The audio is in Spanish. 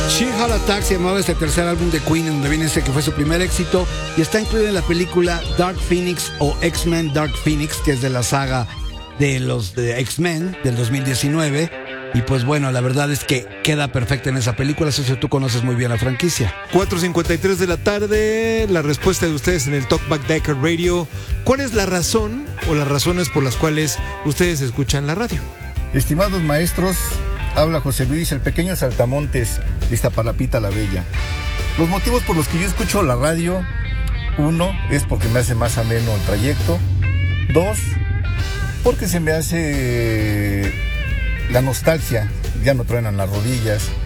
Sheer Heart Attack se llamaba este tercer álbum de Queen, en donde viene ese que fue su primer éxito, y está incluido en la película Dark Phoenix o X-Men Dark Phoenix, que es de la saga de los de X-Men del 2019. Y pues bueno, la verdad es que queda perfecta en esa película. Socio, tú conoces muy bien la franquicia. 4:53 de la tarde, la respuesta de ustedes en el Talkback Decker Radio. ¿Cuál es la razón o las razones por las cuales ustedes escuchan la radio? Estimados maestros, habla José Luis, el pequeño saltamontes de Iztapalapita la Bella. Los motivos por los que yo escucho la radio: uno, es porque me hace más ameno el trayecto. Dos, porque se me hace la nostalgia, ya no truenan las rodillas.